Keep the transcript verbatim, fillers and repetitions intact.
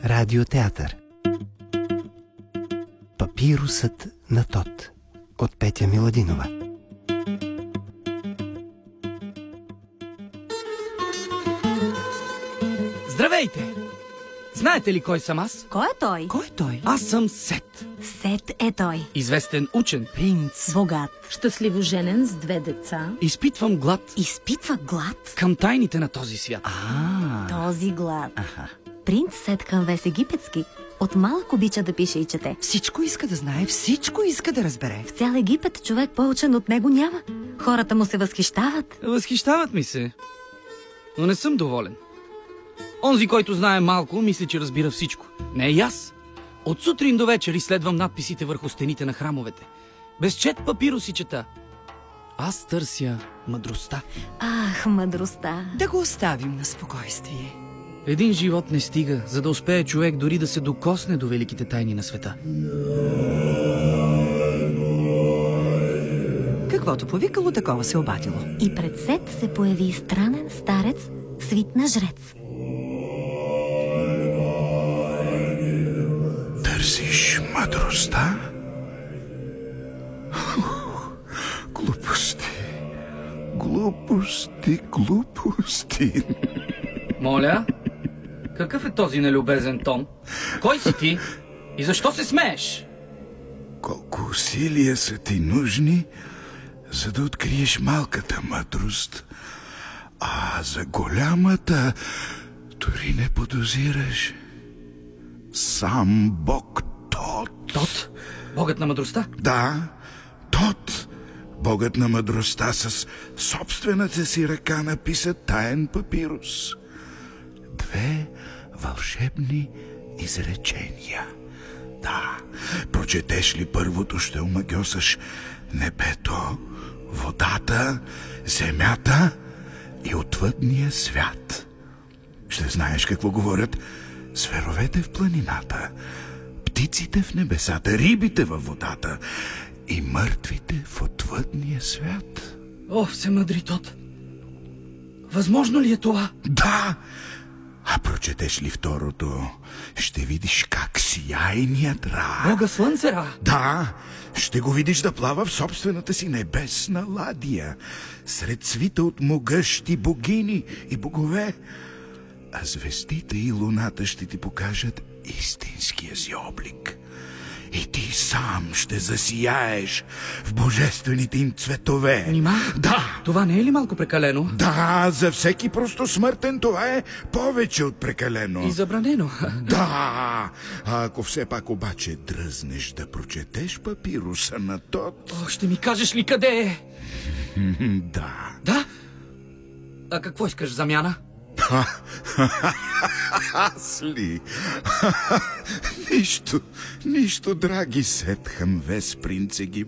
Радиотеатър. Папирусът на Тот от Петя Миладинова. Здравейте! Знаете ли кой съм аз? Кой е той? Кой е той? Аз съм Сет. Сет е той. Известен учен, принц. Богат. Щастливо женен с две деца. Изпитвам глад Изпитва глад. към тайните на този свят. А, Този глад. аха. Принц Сет Ханвес египетски от малък обича да пише и чете. Всичко иска да знае, всичко иска да разбере. В цял Египет човек по-учен от него няма. Хората му се възхищават. Възхищават ми се, но не съм доволен. Онзи, който знае малко, мисли, че разбира всичко. Не и аз. От сутрин до вечер изследвам надписите върху стените на храмовете. Безчет папируси чета. Аз търся мъдростта. Ах, мъдростта. Да го оставим на спокойствие. Един живот не стига, за да успее човек дори да се докосне до великите тайни на света. Каквото повикало, такова се обадило. И пред Сет се появи странен старец, свит на жрец. Търсиш мъдростта? Глупости, глупости, глупости. Моля? Какъв е този нелюбезен тон? Кой си ти? И защо се смееш? Колко усилия са ти нужни, за да откриеш малката мъдрост, а за голямата дори не подозираш. Сам Бог Тот. Тот? Богът на мъдростта? Да, Тот, богът на мъдростта, с собствената си ръка написа таен папирус. Две вълшебни изречения. Да, прочетеш ли първото, ще омагьосаш небето, водата, земята и отвъдния свят. Ще знаеш какво говорят зверовете в планината, птиците в небесата, рибите във водата и мъртвите в отвъдния свят. О, всемъдри Тот! Възможно ли е това? Да! А прочетеш ли второто, ще видиш как сияйният Ра... Бога Слънце, Ра! Да, ще го видиш да плава в собствената си небесна ладия, сред свита от могъщи богини и богове. А звездите и луната ще ти покажат истинския си облик. И ти сам ще засияеш в божествените им цветове. Нима? Да! Това не е ли малко прекалено? Да, за всеки просто смъртен това е повече от прекалено. И забранено. Да! А ако все пак обаче дръзнеш да прочетеш папируса на Тот... О, ще ми кажеш ли къде е? Да. Да? А какво искаш замяна? Аз ли? Нищо, нищо, драги Сет Ханвес, принц Египет.